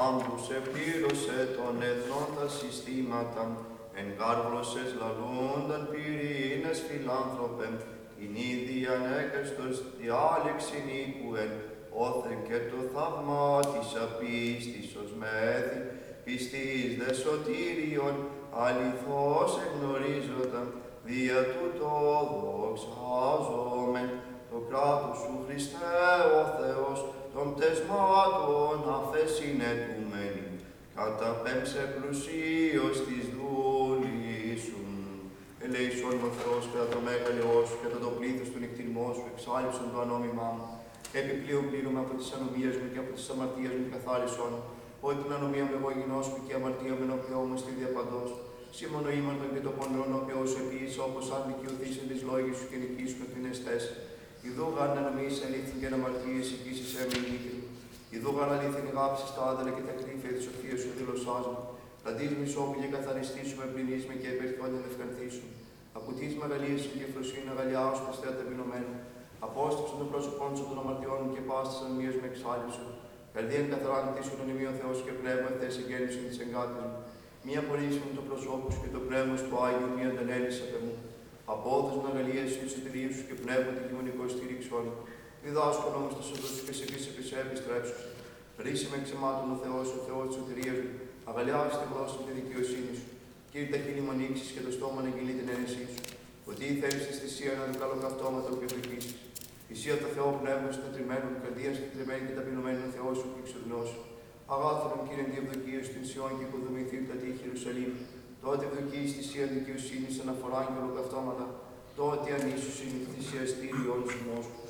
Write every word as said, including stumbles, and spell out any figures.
λάμπους επλήρωσε των εθνών τα συστήματα, εγκάρβλωσες λαλούνταν πυρήνες φιλάνθρωπε, την ίδιαν έκαστος διάλεξην οίκουεν, όθεν και το θαυμά της απίστης ως μέθη, πιστής δε σωτήριον, αληθώς εγνωρίζονταν, δια τούτο δοξάζομεν, το κράτος σου Χριστέ ο Θεός, των πτεσμάτων αφεσυνετούμενοι, καταπέμψε πλουσίως της δούλης σου. Ελέησον ο Θεός κατά το μέγαλειό σου, κατά το πλήθος του νυχτηρμό σου, εξάλληψον το ανώμημά μου. Επιπλέον πλήρωμα από τις ανομίες μου και από τις αμαρτίες μου καθάρισον, ότι την ανομία μου εγώ γινώσκω και αμαρτία μου ενώπιό μου στη διαπαντός. Σήμωνο ήμαρτον και το πονρόν όποιό σου επίησα, όπως αν δικαιωθείς εν της λόγης σου και νικήσουν ότι είναι στές. Ιδού γάρ να νομίσεις αλήθιν και να αμαρτίες οικήσεις έμει νίκη. Ιδού γάρ αλήθιν γάψεις τα άδελα και τα κρύφια της σοφίας σου δηλωσάς μου. Λαντής μη σώπη και καθαριστήσου με πληνείς με και υπερχιόνια να ευχαρθήσουν. Ακουτής μεγαλείας και φροσύνη αγαλιάω σου πεστέα ταπεινωμένου. Απόστρεψον των πρόσωπών σου των αμαρτιών μου και πάστης ανομίας με εξάλληψον. Καρδίαν καθαράν τίσουν τον ημίον Θεός και πνεύμα ευθές εγγέννησον της εγκάτης μου. Μία πορίσου μου το προσώπου σου και το πνεύμα του Άγιου μία αντανέλησα πε μου. Απόδος με αγαλίες σου, εισιτηρίου σου και πνεύμα τη κοινωνικό στήριξον. Διδάσκον όμως τους οδούς σου και σε πίσω πίσω επιστρέψου. Ρίσε με ξεμάτων ο Θεός, ο Θεός της σωτηρίας μου. Αγαλιάζει τη γλώσσα με τη δικαιοσύνη σου. Κύριε τα χείλη μου ανοίξεις και το στόμα να αγγείλει την ένεσή σου. Ότι ή θέλεις τη θυσία να είναι καλό καυτώματα που ευδοκίσεις. Θυσία το Θεό πνεύμα σου τετριμένων, καρδία σου τετριμένη και ταπεινωμένων Θεό σου και εξοδνώσου. Αγάθρον κύριε τη ευδοκία στην Σιών και υποδομηθεί τα τείχη Ιερουσαλήμ. Τότε ευδοκείς θυσία δικαιοσύνης αναφορά και ολοκαυτώματα. Τότε ανήσου είναι θυσιαστήριον σου.